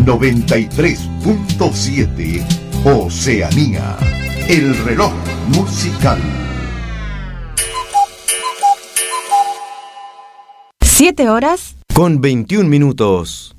93.7 Oceanía, el reloj musical. 7 horas con 21 minutos.